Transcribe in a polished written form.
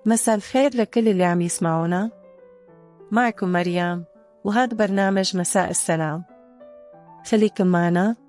مساء الخير لكل اللي عم يسمعونا. معكم مريم، وهذا برنامج مساء السلام. خليكم معنا